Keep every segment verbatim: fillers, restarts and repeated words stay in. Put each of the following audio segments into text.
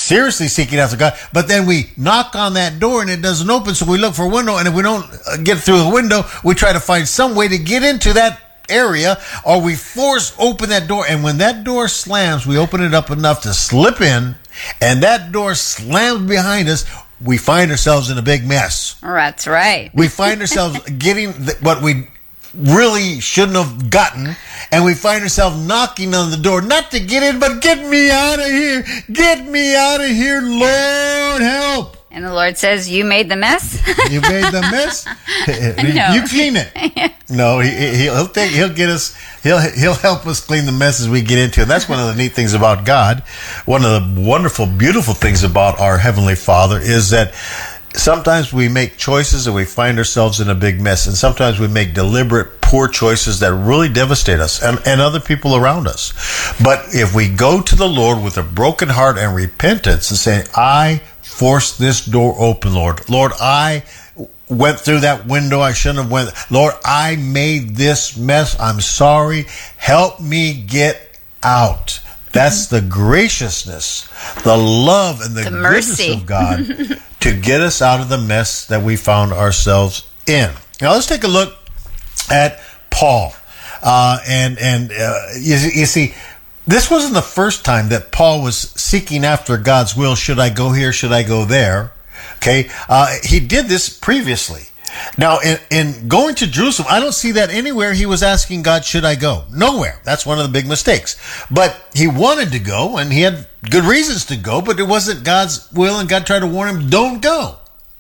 seriously seeking after God, but then we knock on that door and it doesn't open, so we look for a window, and if we don't get through the window, we try to find some way to get into that area, or we force open that door, and when that door slams, we open it up enough to slip in, and that door slams behind us, we find ourselves in a big mess. That's right. We find ourselves getting what we really shouldn't have gotten, and we find ourselves knocking on the door, not to get in, but get me out of here. Get me out of here, Lord, help. And the Lord says, you made the mess? You made the mess? No. You clean it. No, he, he'll take, he'll get us, he'll, he'll help us clean the messes we get into. And that's one of the neat things about God. One of the wonderful, beautiful things about our Heavenly Father is that sometimes we make choices and we find ourselves in a big mess. And sometimes we make deliberate, poor choices that really devastate us and, and other people around us. But if we go to the Lord with a broken heart and repentance and say, I force this door open, Lord. Lord, I went through that window I shouldn't have went. Lord, I made this mess. I'm sorry. Help me get out. That's the graciousness, the love, and the, the goodness mercy of God to get us out of the mess that we found ourselves in. Now, let's take a look at Paul. Uh, and and uh, you, you see, this wasn't the first time that Paul was seeking after God's will. Should I go here? Should I go there? Okay. Uh, he did this previously. Now, in, in going to Jerusalem, I don't see that anywhere he was asking God, should I go? Nowhere. That's one of the big mistakes. But he wanted to go, and he had good reasons to go, but it wasn't God's will, and God tried to warn him, don't go.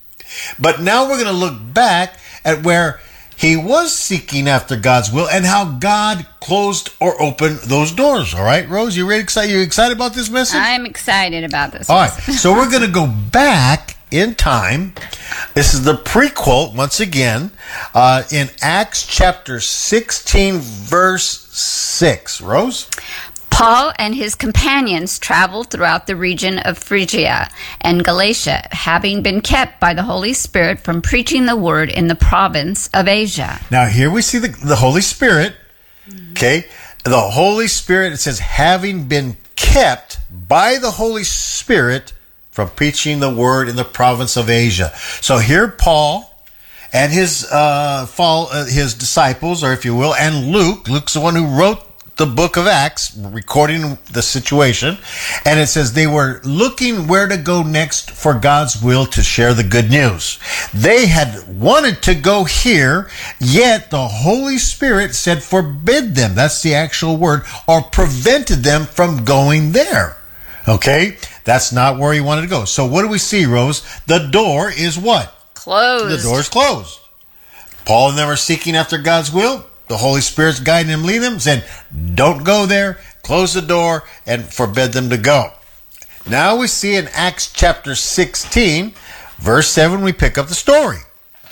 But now we're going to look back at where he was seeking after God's will and how God closed or opened those doors. All right, Rose, you ready? Excited? You excited about this message? I'm excited about this. All right, so we're going to go back in time. This is the prequel, once again, uh, in Acts chapter sixteen, verse six. Rose? Paul and his companions traveled throughout the region of Phrygia and Galatia, having been kept by the Holy Spirit from preaching the word in the province of Asia. Now, here we see the, the Holy Spirit, okay? The Holy Spirit, it says, having been kept by the Holy Spirit from preaching the word in the province of Asia. So here Paul and his uh, fall, uh, his disciples, or if you will, and Luke, Luke's the one who wrote the book of Acts, recording the situation, and it says they were looking where to go next for God's will to share the good news. They had wanted to go here, yet the Holy Spirit said forbid them. That's the actual word, or prevented them from going there. Okay? That's not where he wanted to go. So what do we see, Rose? The door is what? Closed. The door is closed. Paul and them are seeking after God's will. The Holy Spirit's guiding them, leading them, saying, don't go there, close the door, and forbid them to go. Now we see in Acts chapter sixteen, verse seven, we pick up the story.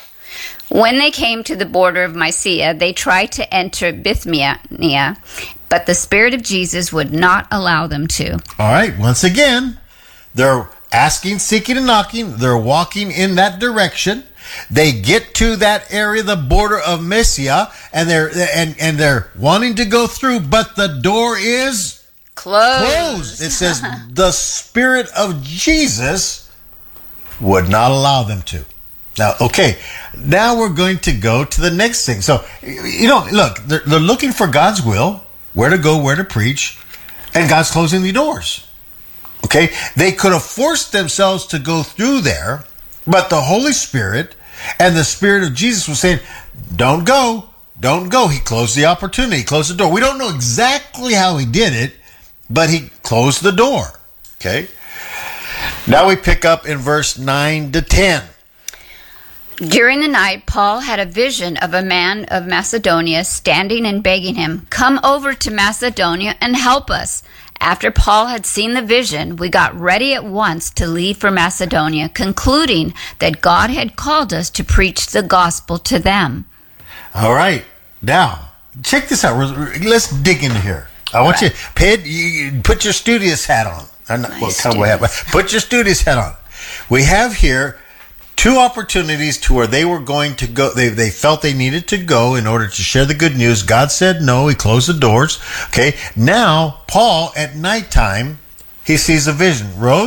When they came to the border of Mysia, they tried to enter Bithynia, but the Spirit of Jesus would not allow them to. All right, once again, they're asking, seeking, and knocking. They're walking in that direction. They get to that area, the border of Mysia, and they're and, and they're wanting to go through, but the door is closed. closed. It says the Spirit of Jesus would not allow them to. Now, okay, now we're going to go to the next thing. So, you know, look, they're, they're looking for God's will, where to go, where to preach, and God's closing the doors. Okay, they could have forced themselves to go through there, but the Holy Spirit and the Spirit of Jesus was saying, don't go, don't go. He closed the opportunity, he closed the door. We don't know exactly how he did it, but he closed the door. Okay, now we pick up in verse nine to ten. During the night, Paul had a vision of a man of Macedonia standing and begging him, come over to Macedonia and help us. After Paul had seen the vision, we got ready at once to leave for Macedonia, concluding that God had called us to preach the gospel to them. All right. Now, check this out. Let's dig into here. I want right. you, Ped, you put your studious hat on. Or not, nice what kind of hat? Put your studious hat on. We have here two opportunities to where they were going to go. They they felt they needed to go in order to share the good news. God said no. He closed the doors. Okay. Now, Paul, at nighttime, he sees a vision. Rose?